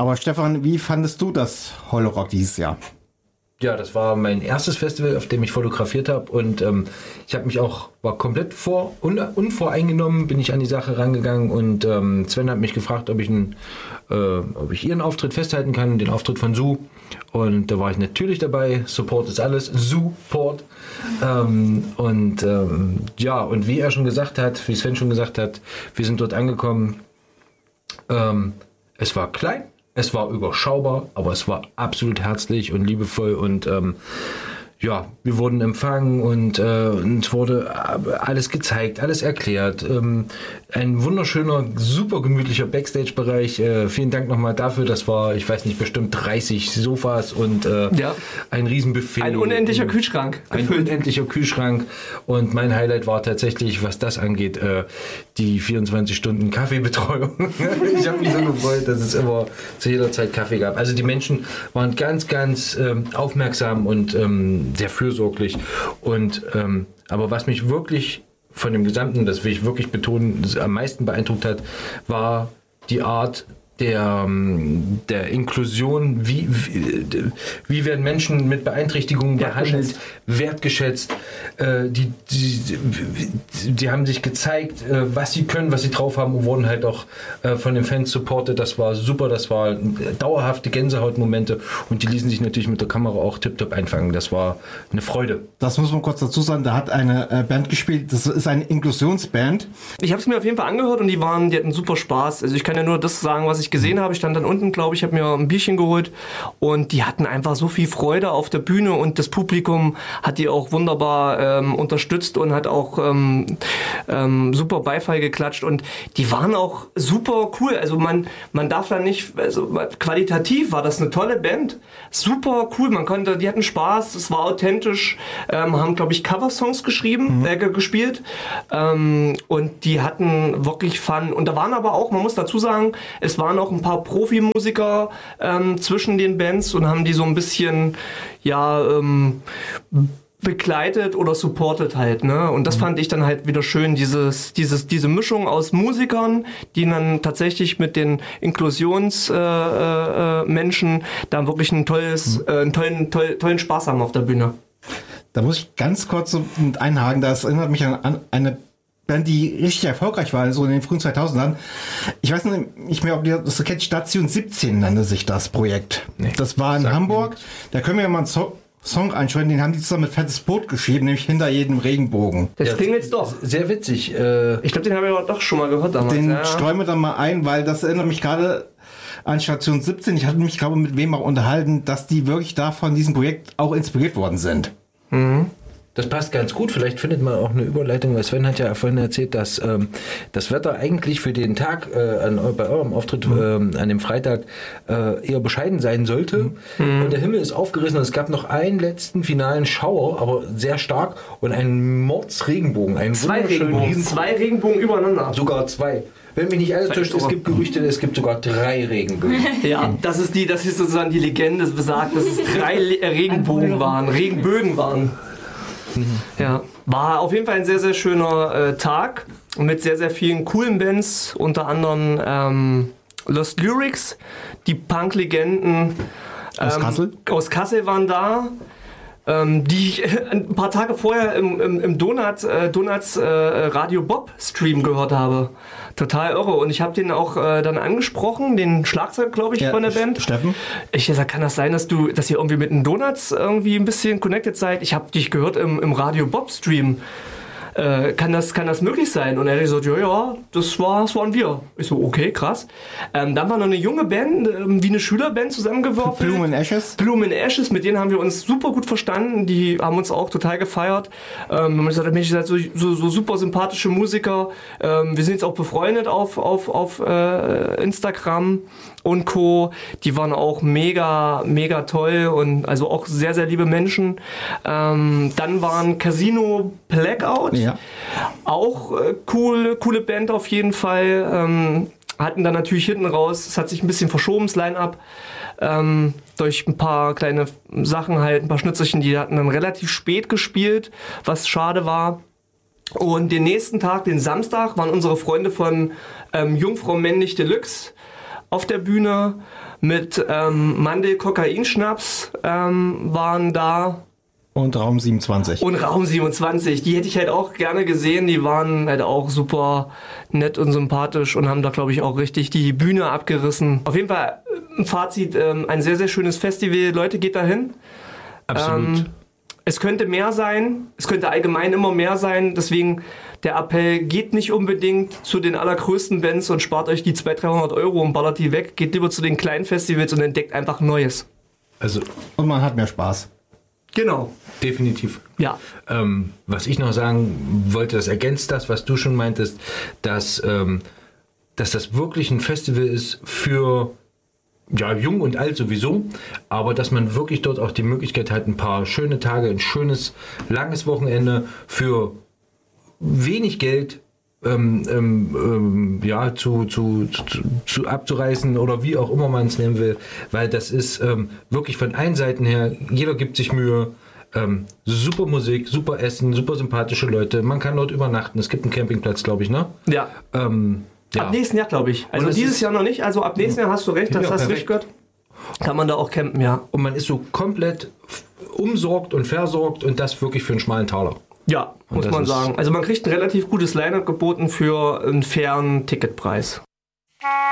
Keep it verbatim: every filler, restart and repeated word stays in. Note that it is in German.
Aber Stefan, wie fandest du das Holorock dieses Jahr? Ja, das war mein erstes Festival, auf dem ich fotografiert habe und ähm, ich habe mich auch, war komplett vor, un, unvoreingenommen, bin ich an die Sache rangegangen und ähm, Sven hat mich gefragt, ob ich, einen, äh, ob ich ihren Auftritt festhalten kann, den Auftritt von Zoo, und da war ich natürlich dabei. Support ist alles, Support. Ähm, und ähm, ja, und wie er schon gesagt hat, wie Sven schon gesagt hat, wir sind dort angekommen. Ähm, es war klein. Es war überschaubar, aber es war absolut herzlich und liebevoll und ähm, ja, wir wurden empfangen und äh, uns wurde alles gezeigt, alles erklärt. Ähm, ein wunderschöner, super gemütlicher Backstage-Bereich. Äh, vielen Dank nochmal dafür. Das war, ich weiß nicht, bestimmt dreißig Sofas und äh, ja. ein Riesenbuffet. Ein unendlicher Kühlschrank. Ein unendlicher Kühlschrank. Und mein Highlight war tatsächlich, was das angeht, äh, die vierundzwanzig Stunden Kaffeebetreuung. Ich habe mich so gefreut, dass es immer zu jeder Zeit Kaffee gab. Also die Menschen waren ganz, ganz ähm, aufmerksam und ähm, sehr fürsorglich. Und ähm, aber was mich wirklich von dem Gesamten, das will ich wirklich betonen, das am meisten beeindruckt hat, war die Art der, der Inklusion. Wie, wie, wie werden Menschen mit Beeinträchtigungen behandelt, wertgeschätzt. Äh, die, die, die haben sich gezeigt, äh, was sie können, was sie drauf haben und wurden halt auch äh, von den Fans supportet. Das war super, das war dauerhafte Gänsehautmomente und die ließen sich natürlich mit der Kamera auch tiptop einfangen. Das war eine Freude. Das muss man kurz dazu sagen, da hat eine äh, Band gespielt, das ist eine Inklusionsband. Ich habe es mir auf jeden Fall angehört und die waren, die hatten super Spaß. Also ich kann ja nur das sagen, was ich gesehen habe. Ich stand dann unten, glaube ich, habe mir ein Bierchen geholt und die hatten einfach so viel Freude auf der Bühne und das Publikum hat die auch wunderbar ähm, unterstützt und hat auch ähm, ähm, super Beifall geklatscht und die waren auch super cool. Also man, man darf da nicht, also qualitativ war das eine tolle Band. Super cool, man konnte, die hatten Spaß, es war authentisch, ähm, haben, glaube ich, Coversongs geschrieben, mhm. äh, gespielt ähm, und die hatten wirklich Fun und da waren aber auch, man muss dazu sagen, es waren auch ein paar Profimusiker ähm, zwischen den Bands und haben die so ein bisschen, ja, ähm, begleitet oder supportet halt, ne? Und das mhm. fand ich dann halt wieder schön, dieses, dieses, diese Mischung aus Musikern, die dann tatsächlich mit den Inklusionsmenschen äh, äh, da wirklich ein tolles, mhm. äh, einen tollen, toll, tollen Spaß haben auf der Bühne. Da muss ich ganz kurz so mit einhaken, das erinnert mich an, an eine Band, die richtig erfolgreich war, so in den frühen zweitausendern. Ich weiß nicht mehr, ob ihr das kennt, Station siebzehn nannte sich das Projekt. Nee, das war in Hamburg. Da können wir ja mal einen so- Song einschreiben, den haben die zusammen mit Fettes Boot geschrieben, nämlich Hinter jedem Regenbogen. Das ja, klingt jetzt doch. Sehr witzig. Äh ich glaube, den haben wir doch schon mal gehört damals. Den ja. streuen wir dann mal ein, weil das erinnert mich gerade an Station siebzehn. Ich hatte mich, glaube ich, mit wem auch unterhalten, dass die wirklich da von diesem Projekt auch inspiriert worden sind. Mhm. Das passt ganz gut. Vielleicht findet man auch eine Überleitung, weil Sven hat ja vorhin erzählt, dass ähm, das Wetter eigentlich für den Tag äh, an, bei eurem Auftritt mhm. äh, an dem Freitag äh, eher bescheiden sein sollte. Mhm. Und der Himmel ist aufgerissen und es gab noch einen letzten finalen Schauer, aber sehr stark und einen Mordsregenbogen. Einen zwei Regenbogen. Zwei Regenbogen übereinander. Sogar zwei. Wenn mich nicht alles täuscht, es gibt Gerüchte, es gibt sogar drei Regenbögen. Ja, das ist die, das ist sozusagen die Legende, das besagt, dass es drei Le- Regenbogen waren, Regenbögen waren. Ja, war auf jeden Fall ein sehr, sehr schöner äh, Tag mit sehr, sehr vielen coolen Bands, unter anderem ähm, Lost Lyrics, die Punk-Legenden ähm, aus Kassel? Aus Kassel waren da. Ähm, die ich äh, ein paar Tage vorher im, im, im Donut, äh, Donuts äh, Radio Bob Stream gehört habe. Total irre. Und ich habe den auch äh, dann angesprochen, den Schlagzeug, glaube ich, ja, von der Band. Steffen? Ich sag, kann das sein, dass du, dass ihr irgendwie mit den Donuts irgendwie ein bisschen connected seid? Ich habe dich gehört im, im Radio Bob Stream. Äh, kann, das, kann das möglich sein? Und er hat gesagt, ja, ja, das, war, das waren wir. Ich so, okay, krass. Ähm, dann war noch eine junge Band, ähm, wie eine Schülerband zusammengeworfen. Blumen Ashes. Blumen Ashes, mit denen haben wir uns super gut verstanden. Die haben uns auch total gefeiert. Ähm, und ich sagte, Mensch, ihr seid so, so, so super sympathische Musiker. Ähm, wir sind jetzt auch befreundet auf, auf, auf äh, Instagram und Co. Die waren auch mega, mega toll und also auch sehr, sehr liebe Menschen. Ähm, dann waren Casino Blackout. Ja. Auch äh, cool, coole Band auf jeden Fall. Ähm, hatten dann natürlich hinten raus, es hat sich ein bisschen verschoben, das Line-Up. Ähm, durch ein paar kleine Sachen halt, ein paar Schnitzelchen, die hatten dann relativ spät gespielt, was schade war. Und den nächsten Tag, den Samstag, waren unsere Freunde von ähm, Jungfrau Männlich Deluxe auf der Bühne mit ähm, Mandel-Kokain-Schnaps ähm, waren da. Und Raum siebenundzwanzig. Und Raum siebenundzwanzig, die hätte ich halt auch gerne gesehen. Die waren halt auch super nett und sympathisch und haben da, glaube ich, auch richtig die Bühne abgerissen. Auf jeden Fall ein Fazit, ähm, ein sehr, sehr schönes Festival. Leute, geht dahin. Absolut. Ähm, es könnte mehr sein, es könnte allgemein immer mehr sein. Deswegen der Appell, geht nicht unbedingt zu den allergrößten Bands und spart euch die zweihundert, dreihundert Euro und ballert die weg. Geht lieber zu den kleinen Festivals und entdeckt einfach Neues. Also, Und man hat mehr Spaß. Genau. definitiv. Ja. Ähm, was ich noch sagen wollte, das ergänzt das, was du schon meintest, dass, ähm, dass das wirklich ein Festival ist für ja, jung und alt sowieso, aber dass man wirklich dort auch die Möglichkeit hat, ein paar schöne Tage, ein schönes, langes Wochenende für wenig Geld ähm, ähm, ähm, ja, zu, zu, zu, zu abzureißen oder wie auch immer man es nennen will, weil das ist ähm, wirklich von allen Seiten her, jeder gibt sich Mühe, ähm, super Musik, super Essen, super sympathische Leute, man kann dort übernachten, es gibt einen Campingplatz, glaube ich, ne? Ja. Ähm, ja. Ab nächsten Jahr, glaube ich. Also Und es dieses ist- Jahr noch nicht, also ab nächsten Jahr hast du recht, das Ja, hast du perfekt. richtig gehört. Kann man da auch campen, ja. Und man ist so komplett f- umsorgt und versorgt und das wirklich für einen schmalen Taler. Ja, muss das man ist- sagen. Also man kriegt ein relativ gutes Line-Up geboten für einen fairen Ticketpreis.